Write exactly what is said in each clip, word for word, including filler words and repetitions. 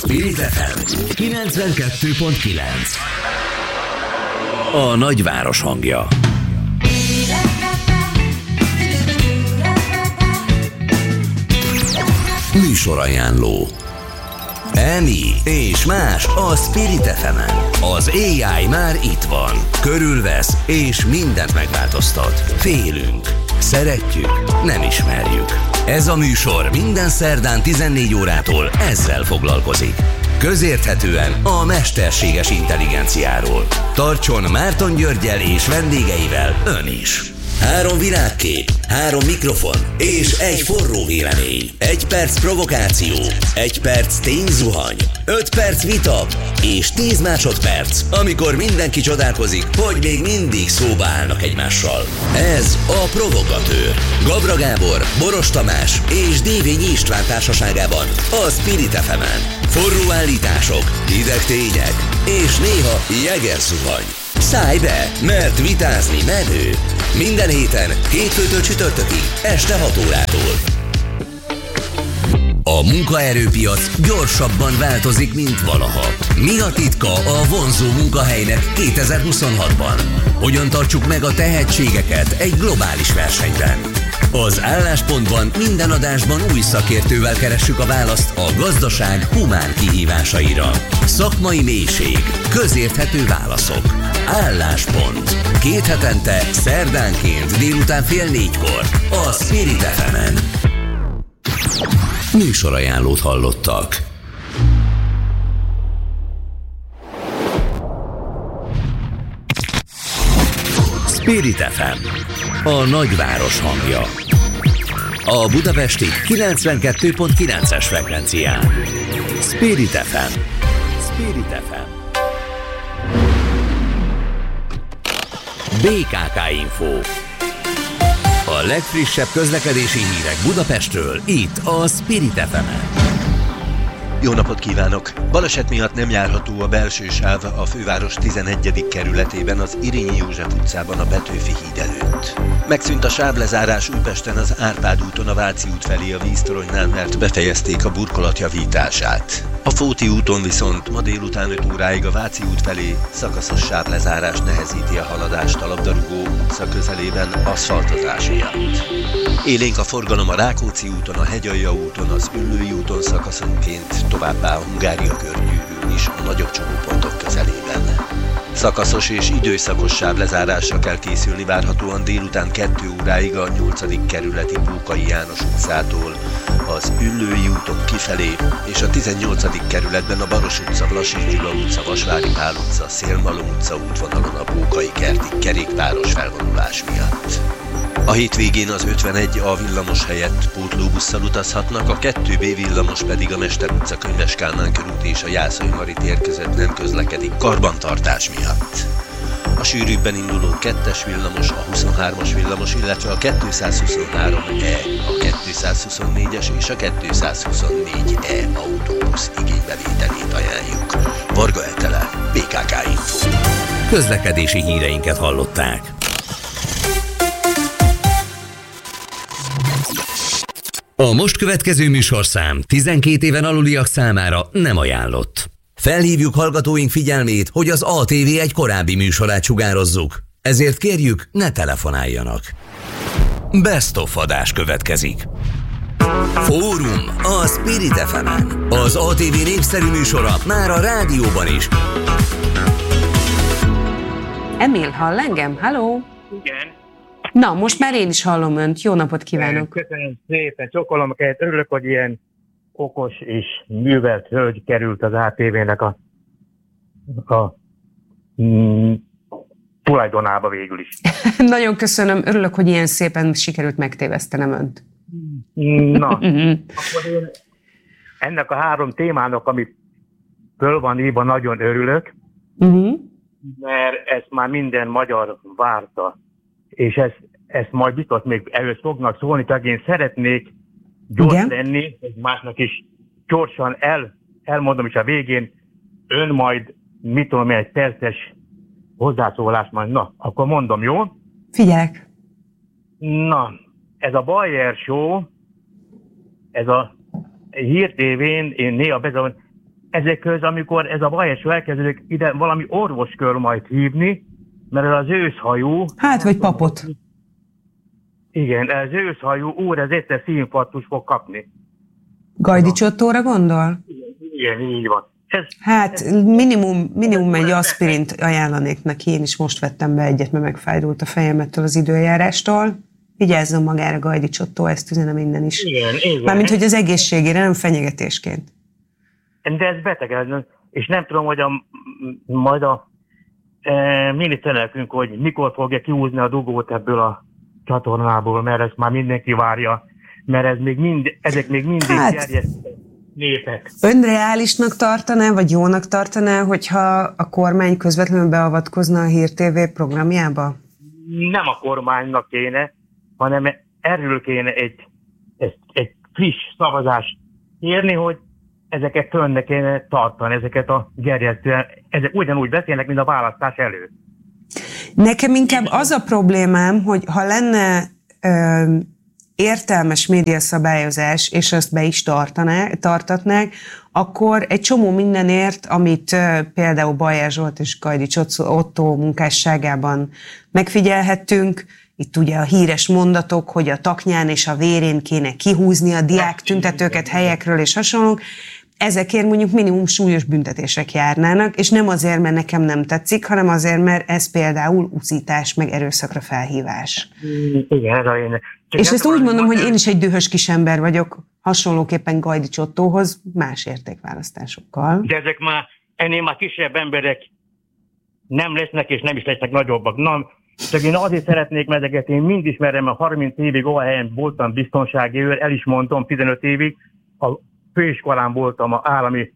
Spirit ef em kilencvenkettő pont kilenc. A nagyváros hangja. Műsorajánló. Emi és más a Spirit ef emen. Az á i már itt van. Körülvesz és mindent megváltoztat. Félünk. Szeretjük. Nem ismerjük. Ez a műsor minden szerdán tizennégy órától ezzel foglalkozik. Közérthetően a mesterséges intelligenciáról. Tartson Márton Györggyel és vendégeivel ön is. Három világkép, három mikrofon és egy forró vélemény. Egy perc provokáció, egy perc tényzuhany, öt perc vita és tíz másodperc, amikor mindenki csodálkozik, hogy még mindig szóba állnak egymással. Ez a Provokatőr. Gabra Gábor, Boros Tamás és Dévényi István társaságában a Spirit ef emen. Forró állítások, hideg tények és néha jeges zuhany. Szállj be, mert vitázni menő. Minden héten, hétfőtől csütörtökig, este hat órától. A munkaerőpiac gyorsabban változik, mint valaha. Mi a titka a vonzó munkahelynek kétezer-huszonhatban? Hogyan tartsuk meg a tehetségeket egy globális versenyben? Az Álláspontban minden adásban új szakértővel keressük a választ a gazdaság humán kihívásaira. Szakmai mélység, közérthető válaszok. Álláspont. Két hetente, szerdánként délután fél négykor a Spirit ef emen. Műsorajánlót hallottak. Spirit ef em. A nagyváros hangja. A budapesti kilencvenkettő pont kilences frekvencián. Spirit ef em. Spirit ef em. bé ká ká Info. A legfrissebb közlekedési hírek Budapestről, itt a Spirit ef emen. Jó napot kívánok! Baleset miatt nem járható a belső sáv a főváros tizenegyedik kerületében, az Irényi József utcában a Betőfi híd előtt. Megszűnt a sávlezárás Újpesten az Árpád úton a Váci út felé a víztoronynál, mert befejezték a burkolat javítását. A Fóti úton viszont ma délután öt óráig a Váci út felé szakaszos sávlezárás nehezíti a haladást a Labdarúgó utca közelében aszfaltozás miatt. Élénk a forgalom a Rákóczi úton, a Hegyalja úton, az Üllői úton szakaszonként, továbbá a Hungária körgyűrűn is a nagyobb csomópontok közelében. Szakaszos és időszakos sávlezárásra kell készülni várhatóan délután kettő óráig a nyolcadik kerületi Pókai János utcától, az Üllői úton kifelé és a tizennyolcadik kerületben a Baros utca, Vlassis Gyula utca, Vasvári Pál utca, Szélmalom utca útvonalon a Pókai kertig kerékpáros felvonulás miatt. A hétvégén az ötvenegy A villamos helyett pótlóbusszal utazhatnak, a kettő B villamos pedig a Mester utca, Könyves Kálmán körút és a Jászai Mari tér között nem közlekedik karbantartás miatt. A sűrűbben induló kettes villamos, a huszonhármas villamos, illetve a kétszázhuszonhárom E, a kétszázhuszonnégyes és a kétszázhuszonnégy E autóbusz igénybevételét ajánljuk. Varga Etele, bé ká ká Info. Közlekedési híreinket hallották. A most következő műsorszám tizenkét éven aluliak számára nem ajánlott. Felhívjuk hallgatóink figyelmét, hogy az á té vé egy korábbi műsorát sugározzuk. Ezért kérjük, ne telefonáljanak. Best of adás következik. Fórum a Spirit ef emen. Az á té vé népszerű műsora már a rádióban is. Emil, hall engem? Halló? Igen. Na, most már én is hallom önt. Jó napot kívánok! Köszönöm szépen, csokolom a kezét. Örülök, hogy ilyen okos és művelt hölgy került az á té vének a, a mm, tulajdonába végül is. Nagyon köszönöm, örülök, hogy ilyen szépen sikerült megtévesztenem önt. Na, akkor én ennek a három témának, ami föl van írva, nagyon örülök, uh-huh. mert ezt már minden magyar várta. És ezt, ezt majd biztos még előtt fognak szólni, tehát én szeretnék gyors Igen? lenni, hogy másnak is gyorsan el, elmondom is a végén, ön majd, mit tudom, egy perces hozzászólás majd. Na, akkor mondom, jó? Figyelek. Na, ez a Bayer Show, ez a Hír té vén, én néha bezavon, ezek köz, amikor ez a bajeszó elkezdődik, ide valami orvos kell majd hívni, mert ez az őszhajú... Hát, vagy papot. Igen, ez őszhajú úr, ez egyszer szívinfarktus fog kapni. Gajdi Csottóra gondol? Igen, így van. Ez, hát ez, minimum, minimum egy aspirint ajánlanék neki, én is most vettem be egyet, mert megfájdult a fejem ettől az időjárástól. Vigyázzon magára, Gajdi Csottó, ezt üzenem innen is. Igen, igen. Mármint, hogy az egészségére, nem fenyegetésként. De ez beteg, és nem tudom, hogy a, majd a e, miniszterelnökünk, hogy mikor fogja kihúzni a dugót ebből a csatornából, mert ezt már mindenki várja, mert ez még mind, ezek még mindig hát, gerjesztő népek. Önreálisnak tartaná, vagy jónak tartaná, hogyha a kormány közvetlenül beavatkozna a Hír té vé programjába? Nem a kormánynak kéne, hanem erről kéne egy, egy, egy friss szavazást kérni, hogy ezeket fönnek kéne tartani, ezeket a gerjesztően, ezek ugyanúgy beszélnek, mint a választás előtt. Nekem inkább az a problémám, hogy ha lenne ö, értelmes médiaszabályozás, és azt be is tartaná, tartatnák, akkor egy csomó mindenért, amit ö, például Bajer Zsolt és Gajdi Ottó munkásságában megfigyelhettünk, itt ugye a híres mondatok, hogy a taknyán és a vérén kéne kihúzni a diák tüntetőket helyekről és hasonlók, ezekért mondjuk minimum súlyos büntetések járnának, és nem azért, mert nekem nem tetszik, hanem azért, mert ez például uszítás, meg erőszakra felhívás. Igen, ez a lényeg. És ezt úgy mondom, hogy én is egy dühös kisember vagyok, hasonlóképpen Gajdi Csottóhoz, más értékválasztásokkal. De ezek már, ennél már kisebb emberek nem lesznek, és nem is lesznek nagyobbak. Na, csak én azért szeretnék, mert ezeket én mind ismerem, a harminc évig olyan helyen voltam biztonsági őr, el is mondtam, tizenöt évig, a főiskolán voltam, a állami,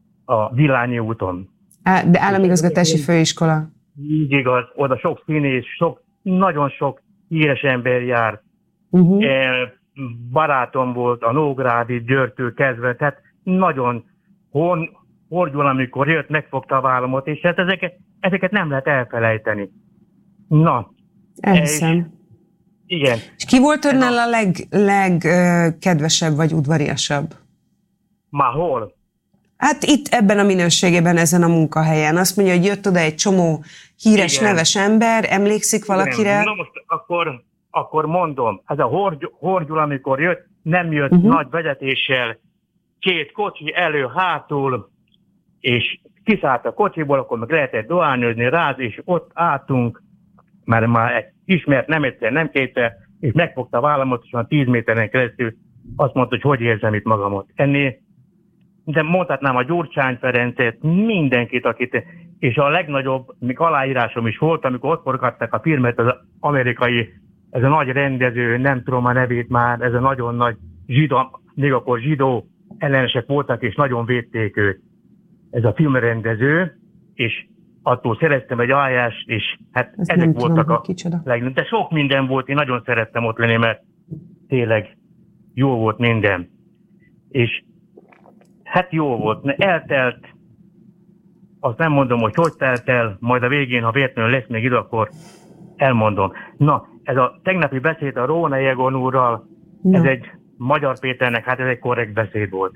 a Villányi úton. Á, de államigazgatási főiskola. Így igaz, oda sok színész, sok, nagyon sok híres ember jár. Uh-huh. E, barátom volt a Nógrádi Györgytől kezdve, tehát nagyon hon, hordul, amikor jött, megfogta a vállamot, és hát ezeket, ezeket nem lehet elfelejteni. Na. Elhiszem. Igen. És ki volt önnel a legkedvesebb leg, vagy udvariasabb? Már hol? Hát itt ebben a minőségében, ezen a munkahelyen. Azt mondja, hogy jött oda egy csomó híres, igen, neves ember, emlékszik valakire? Igen. Na most akkor, akkor mondom, ez a Horgy, Horgyul, amikor jött, nem jött uh-huh. nagy vezetéssel, két kocsi elő, hátul, és kiszállt a kocsiból, akkor meg lehetett dohányozni, ráz, és ott álltunk, mert már ismert nem egyszer, nem kétszer, és megfogta a vállamat, és van tíz méteren keresztül azt mondta, hogy hogy érzem itt magamat. Ennél, de mondhatnám a Gyurcsány Ferencet, mindenkit, akit, és a legnagyobb, még aláírásom is volt, amikor ott forgatták a filmet, az amerikai, ez a nagy rendező, nem tudom a nevét már, ez a nagyon nagy zsidó, még akkor zsidó ellenesek voltak, és nagyon védték őt. Ez a filmrendező, és attól szereztem egy állást, és hát ezt ezek voltak tudom, a legnagyobb. De sok minden volt, én nagyon szerettem ott lenni, mert tényleg jó volt minden. És hát jó volt. Eltelt, azt nem mondom, hogy hogy telt el, majd a végén, ha véletlenül lesz még idő, akkor elmondom. Na, ez a tegnapi beszéd a Róna Egon úrral, no. ez egy Magyar Péternek, hát ez egy korrekt beszéd volt.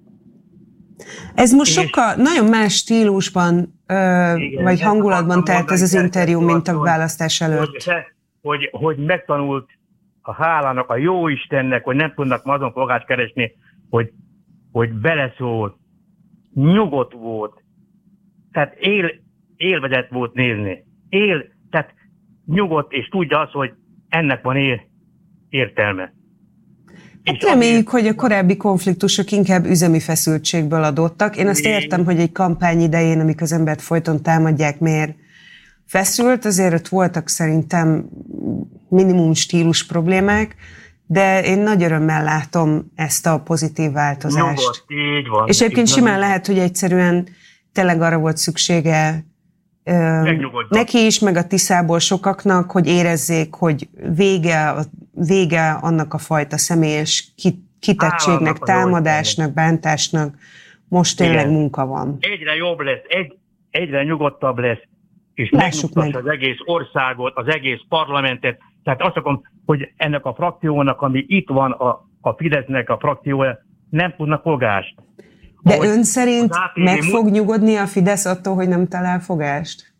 Ez most sokkal, nagyon más stílusban, ö, igen, vagy hangulatban telt ez az interjú, mint a választás előtt. Hogy, hogy, hogy megtanult a hálának, a jó Istennek, hogy nem tudnak ma azon fogást keresni, hogy, hogy beleszólt, nyugodt volt, tehát él, élvezet volt nézni. Él, tehát nyugodt, és tudja azt, hogy ennek van ér, értelme. Hát reméljük, hogy a korábbi konfliktusok inkább üzemi feszültségből adottak. Én azt értem, hogy egy kampány idején, amikor az embert folyton támadják, miért feszült, azért ott voltak szerintem minimum stílus problémák, de én nagy örömmel látom ezt a pozitív változást. Nyugodt, így van. És egyébként simán lehet, hogy egyszerűen tényleg arra volt szüksége neki is, meg a Tiszából sokaknak, hogy érezzék, hogy vége, vége annak a fajta személyes kitettségnek, Állandnak támadásnak, bántásnak. Most tényleg igen. munka van. Egyre jobb lesz, egy, egyre nyugodtabb lesz, és megnyugtatja az egész országot, az egész parlamentet. Tehát azt akarom, hogy ennek a frakciónak, ami itt van, a, a Fidesznek a frakciója, nem tudnak fogást. De ön szerint meg fog nyugodni a Fidesz attól, hogy nem talál fogást?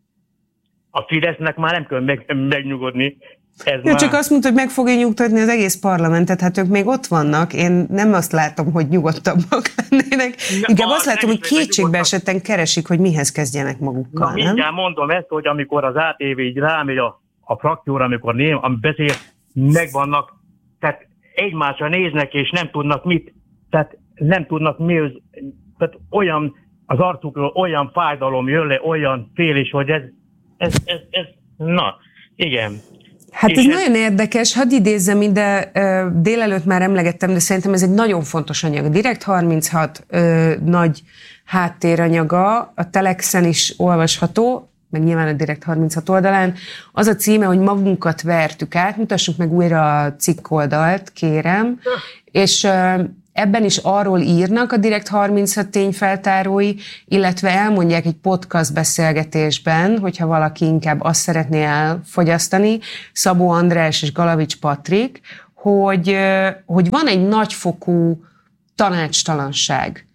A Fidesznek már nem kell meg, megnyugodni. Ez Jó, már... csak azt mondta, hogy meg fogja nyugtatni az egész parlamentet, hát ők még ott vannak. Én nem azt látom, hogy nyugodtabbak lennének. Inkább azt látom, hogy kétségbe esetten keresik, hogy mihez kezdjenek magukkal. Na, mindjárt mondom ezt, hogy amikor az á té vé így rámegy a, a frakcióra, amikor ném, ami beszél, megvannak, tehát egymásra néznek, és nem tudnak mit, tehát nem tudnak mi, tehát olyan az arcukról olyan fájdalom jön le, olyan félés, hogy ez, ez, ez, ez na, igen. Hát és ez, ez nagyon érdekes, hadd idézzem ide, délelőtt már emlegettem, de szerintem ez egy nagyon fontos anyag. A Direkt harminchat ö, nagy háttéranyaga, a Telexen is olvasható, meg nyilván a Direkt harminchat oldalán. Az a címe, hogy magunkat vertük át, mutassuk meg újra a cikk oldalt, kérem, és ö, ebben is arról írnak a Direkt harminchat tényfeltárói, illetve elmondják egy podcast beszélgetésben, hogyha valaki inkább azt szeretné elfogyasztani, Szabó András és Galavics Patrik, hogy, hogy van egy nagyfokú tanácstalanság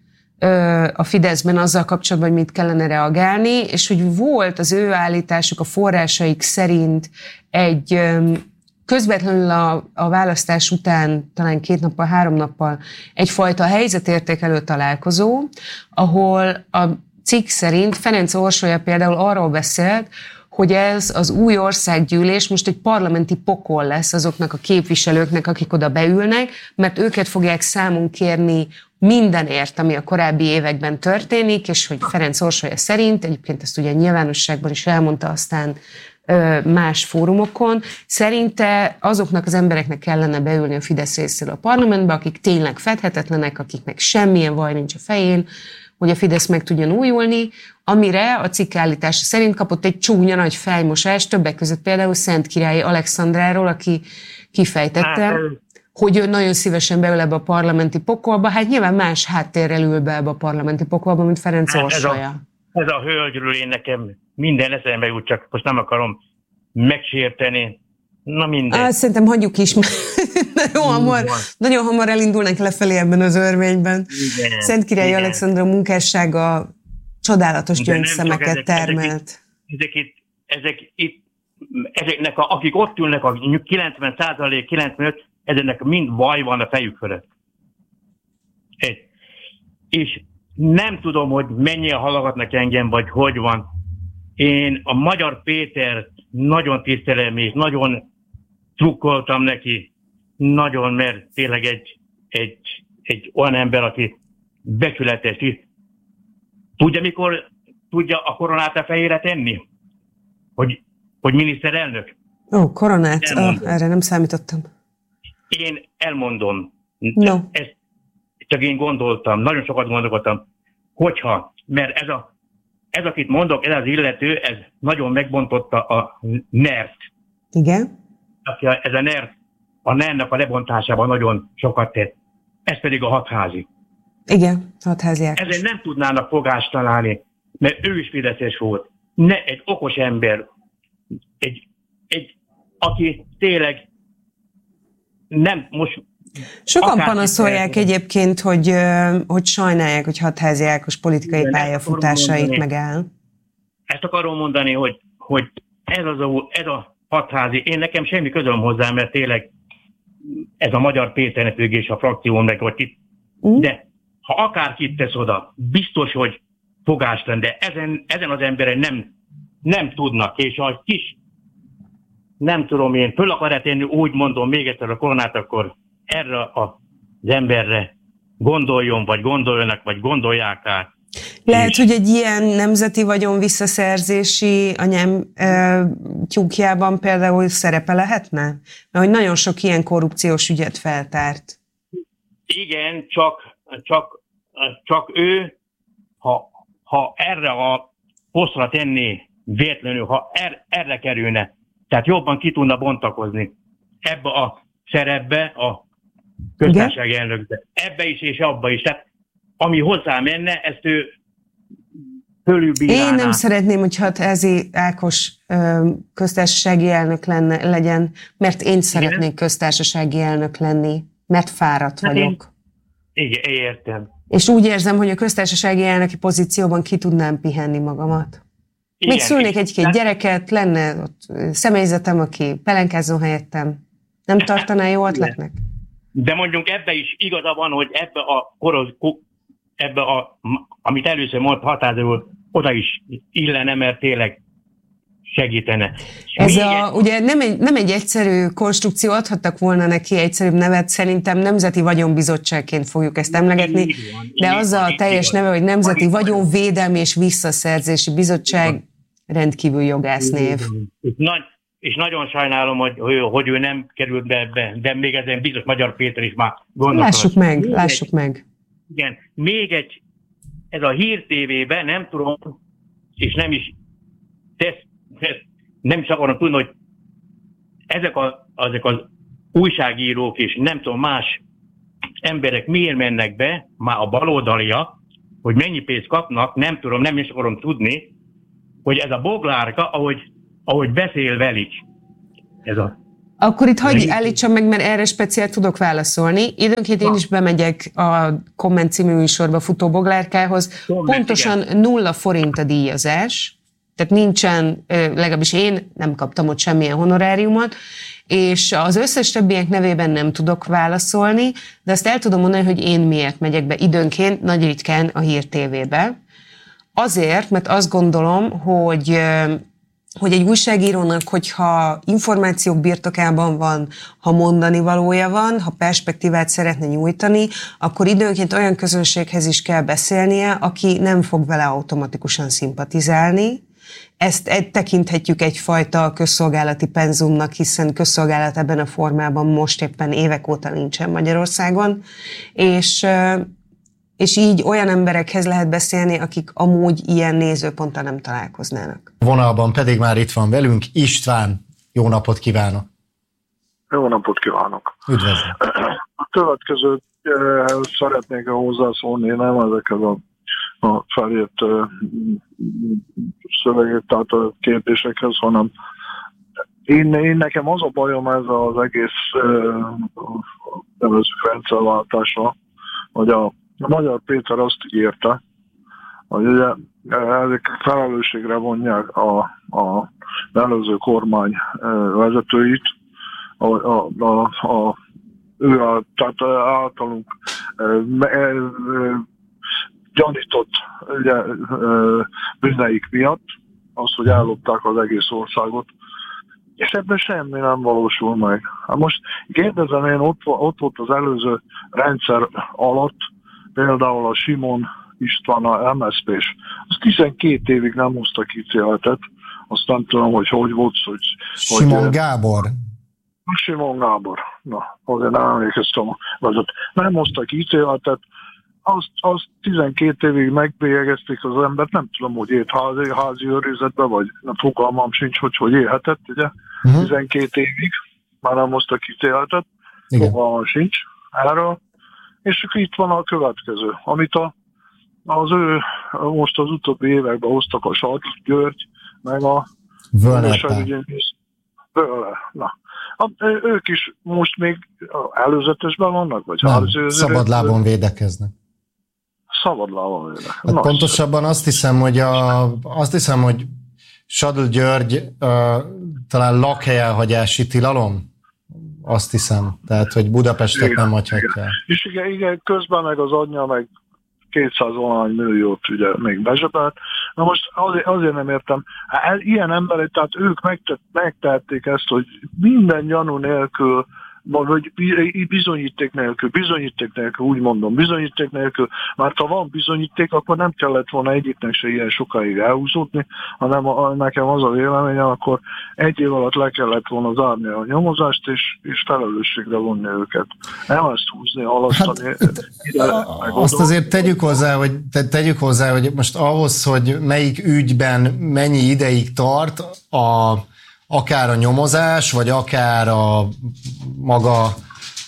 a Fideszben azzal kapcsolatban, hogy mit kellene reagálni, és hogy volt az ő állításuk a forrásaik szerint egy közvetlenül a, a választás után, talán két nappal, három nappal egyfajta helyzetértékelő találkozó, ahol a cikk szerint Ferenc Orsolya például arról beszélt, hogy ez az új országgyűlés most egy parlamenti pokol lesz azoknak a képviselőknek, akik oda beülnek, mert őket fogják számon kérni mindenért, ami a korábbi években történik, és hogy Ferenc Orsolya szerint, egyébként ezt ugye nyilvánosságban is elmondta aztán más fórumokon, szerinte azoknak az embereknek kellene beülni a Fidesz részéről a parlamentbe, akik tényleg fedhetetlenek, akiknek semmilyen vaj nincs a fején, hogy a Fidesz meg tudjon újulni, amire a cikk állítása szerint kapott egy csúnya nagy fejmosást, többek között például Szentkirályi Alexandráról, aki kifejtette, hogy ő nagyon szívesen beül ebbe a parlamenti pokolba, hát nyilván más háttérrel ül be ebbe a parlamenti pokolba, mint Ferenc Orsolya. Ez a hölgyről én nekem minden eszembe jut, csak most nem akarom megsérteni. Na mindegy. Á, szerintem hagyjuk is, nagyon, hamar, nagyon hamar elindulnak lefelé ebben az örvényben. Szentkirályi Alexandra munkássága csodálatos gyöngyszemeket termelt. Ezek, ezek, itt, ezek itt, ezeknek, a, akik ott ülnek, a kilencven százalék, kilencvenöt, ezeknek mind vaj van a fejük fölött. Egy. És nem tudom, hogy mennyien hallgatnak engem, vagy hogy van. Én a Magyar Pétert nagyon tisztelem, és nagyon trukkoltam neki. Nagyon, mert tényleg egy, egy, egy olyan ember, aki becsületes. Tudja, mikor tudja a koronát a fejére tenni? Hogy, hogy miniszterelnök? Ó, koronát? Oh, erre nem számítottam. Én elmondom. No. Ezt csak én gondoltam, nagyon sokat gondolkodtam, hogyha, mert ez, a, ez akit mondok, ez az illető, ez nagyon megbontotta a nert. Igen. Ez a nert, a nernek a lebontásában nagyon sokat tett. Ez pedig a hatházi. Igen, hatházi Ákos. Ezért nem tudnának fogást találni, mert ő is fideszes volt. Ne, egy okos ember, egy, egy, aki tényleg nem most... Sokan panaszolják egyébként, hogy, hogy sajnálják, hogy Hatházi Ákos politikai pályafutásait megáll. Ezt akarom mondani, hogy, hogy ez, az a, ez a Hatházi, én nekem semmi közöm hozzá, mert tényleg ez a Magyar Péternek függés a frakción meg, hogy itt. Mm. De ha akárkit tesz oda, biztos, hogy fogás lenne, de ezen, ezen az emberen nem, nem tudnak, és a kis, nem tudom én, föl akar-e tenni, úgy mondom még egyszer a koronát, akkor erre az emberre gondoljon, vagy gondoljanak, vagy gondolják át. Lehet, és... hogy egy ilyen nemzeti vagyon visszaszerzési anyám e, tyúkjában például szerepe lehetne? Mert hogy nagyon sok ilyen korrupciós ügyet feltárt. Igen, csak, csak, csak ő, ha, ha erre a posztra tenné véletlenül, ha er, erre kerülne, tehát jobban ki tudna bontakozni ebbe a szerepbe, a köztársasági elnökbe. Ebbe is és abba is. Tehát ami hozzá menne, ezt ő fölülbírálná. Én nem szeretném, hogy Hatházi Ákos köztársasági elnök lenne, legyen, mert én szeretnék köztársasági elnök lenni, mert fáradt hát vagyok. Én, igen, értem. És úgy érzem, hogy a köztársasági elnöki pozícióban ki tudnám pihenni magamat. Igen, még szülnék egy-két gyereket, lenne ott személyzetem, aki pelenkázzon helyettem. Nem tartaná jó ötletnek? De mondjuk ebbe is igaza van, hogy ebbe a koroz, ebbe a, amit először mondta határozott, oda is illene, mert tényleg segítene. Ez a, egy... ugye nem egy, nem egy egyszerű konstrukció, adhattak volna neki egyszerűbb nevet, szerintem Nemzeti Vagyonbizottságként fogjuk ezt emlegetni, de az a teljes neve, hogy Nemzeti Vagyonvédelmi és Visszaszerzési Bizottság, rendkívül jogász név. Nagy, és nagyon sajnálom, hogy, hogy ő nem került be ebbe, de még ezen biztos Magyar Péter is már gondolkozott. Lássuk meg, még lássuk egy, meg. Igen, még egy, ez a Hír té vében, nem tudom, és nem is tesz, tesz, nem is akarom tudni, hogy ezek, a, ezek az újságírók és nem tudom, más emberek miért mennek be, már a baloldaliak, hogy mennyi pénzt kapnak, nem tudom, nem is akarom tudni, hogy ez a Boglárka, ahogy, ahogy beszél velük. Ez a... Akkor itt hagyj állítsam meg, mert erre speciál tudok válaszolni. Időnként én is bemegyek a Komment című műsorba futó Boglárkához. Pontosan nulla forint a díjazás, tehát nincsen, legalábbis én nem kaptam ott semmilyen honoráriumot, és az összes többiek nevében nem tudok válaszolni, de azt el tudom mondani, hogy én miért megyek be időnként, nagy ritkán a Hír té vébe. Azért, mert azt gondolom, hogy, hogy egy újságírónak, hogyha információk birtokában van, ha mondani valója van, ha perspektívát szeretne nyújtani, akkor időnként olyan közönséghez is kell beszélnie, aki nem fog vele automatikusan szimpatizálni. Ezt tekinthetjük egyfajta közszolgálati penzumnak, hiszen közszolgálat ebben a formában most éppen évek óta nincsen Magyarországon, és... és így olyan emberekhez lehet beszélni, akik amúgy ilyen nézőponttal nem találkoznának. Vonalban pedig már itt van velünk István. Jó napot kívánok! Jó napot kívánok! Üdvözlöm! A következőt eh, szeretnék hozzászólni, nem ezekhez a, a felírt eh, szövegek, tehát a kérdésekhez, hanem én, én nekem az a bajom ez az egész eh, nevezük rendszerváltásra, hogy a A Magyar Péter azt írta, hogy ugye ezek felelősségre vonják a, a előző kormány vezetőit, a, a, a, a, ő a, tehát általunk e, e, gyanított ugye, e, bűneik miatt, az, hogy ellopták az egész országot, és ebben semmi nem valósul meg. Hát most kérdezem én, ott, ott volt az előző rendszer alatt, például a Simon István, a em es zé pés, az tizenkét évig nem hoztak ítéletet, azt nem tudom, hogy hogy volt, hogy... Simon hogy, Gábor? Simon Gábor, na, azért nem emlékeztem, hogy nem hoztak ítéletet, azt, azt tizenkét évig megbélyegezték az embert, nem tudom, hogy élt házi, házi őrizetbe, vagy nem, fogalmam sincs, hogy hogy élhetett, ugye, uh-huh. tizenkét évig, már nem hoztak ítéletet, fogalmam sincs erről. És itt van a következő, amit a, az ő most az utóbbi években hoztak a Sark György, meg a Völner. Na, a, ők is most még előzetesben vannak? Vagy nem, szabadlábon védekeznek. Szabadlábon védekeznek. Hát pontosabban azt hiszem, hogy, a, azt hiszem, hogy Sadl György uh, talán lakhelyelhagyási tilalom. Azt hiszem. Tehát, hogy Budapestet igen, nem hagyhatja. És igen, igen, közben meg az anyja meg kétszáz valahány milliót ugye még bezsebelt. Na most azért, azért nem értem. Hát, ilyen emberek, tehát ők megtett, megtették ezt, hogy minden gyanú nélkül, vagy bizonyíték nélkül, bizonyíték nélkül, úgy mondom, bizonyíték nélkül, mert ha van bizonyíték, akkor nem kellett volna egyiknek se ilyen sokáig elhúzódni, hanem a, nekem az a véleményem, akkor egy év alatt le kellett volna zárni a nyomozást, és, és felelősségre vonni őket. Nem ezt húzni, halasztani. Hát, ide, azt azért tegyük hozzá, hogy, te, tegyük hozzá, hogy most ahhoz, hogy melyik ügyben mennyi ideig tart a akár a nyomozás, vagy akár a maga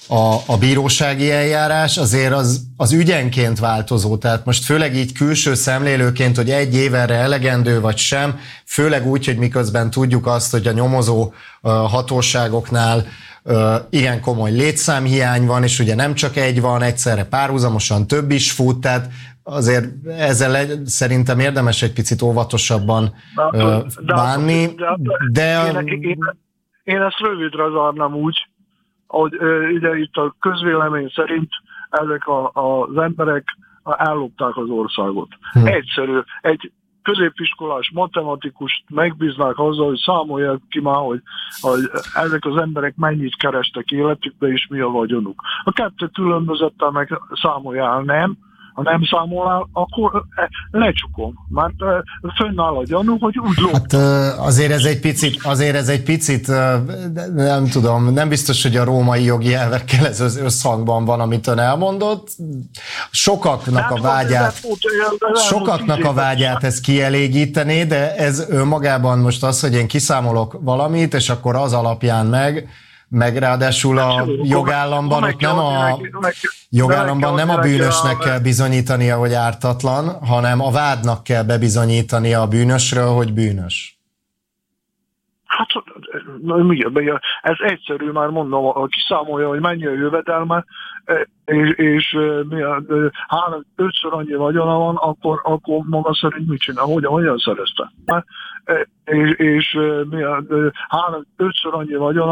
a, a bírósági eljárás azért az, az ügyenként változó, tehát most főleg így külső szemlélőként, hogy egy év erre elegendő vagy sem, főleg úgy, hogy miközben tudjuk azt, hogy a nyomozó uh, hatóságoknál uh, igen komoly létszámhiány van, és ugye nem csak egy van, egyszerre párhuzamosan több is fut, tehát azért ezzel egy, szerintem érdemes egy picit óvatosabban uh, bánni, de... de én, én, én ezt rövidre zárnám úgy, hogy ugye itt a közvélemény szerint ezek a, az emberek ellopták az országot. Hm. Egyszerű, egy középiskolás matematikust megbíznák azzal, hogy számolják ki már, hogy, hogy ezek az emberek mennyit kerestek életükbe, és mi a vagyonuk. A kettő különbözettel meg számoljál, nem? Ha nem számol el, akkor lecsukom. Mert fönnáll a gyanú, hogy úgy loptam. Hát azért ez egy picit, azért ez egy picit, nem tudom, nem biztos, hogy a római jogi elvekkel ez az összhangban van, amit ön elmondott. Sokaknak a vágyát, sokaknak a vágyát ez kielégítené, de ez önmagában most az, hogy én kiszámolok valamit, és akkor az alapján meg, meg ráadásul a jogállamban ott nem a jogállamban nem a bűnösnek kell bizonyítania, hogy ártatlan, hanem a vádnak kell bebizonyítania a bűnösről, hogy bűnös. Hát ez egyszerű, már mondom, aki számolja, hogy mennyi a jövedelme, és, és három, ötször annyi vagyona van, akkor, akkor maga szerint mit csinál, hogyan, hogyan szerezte. És, és három, ötször annyi vagyona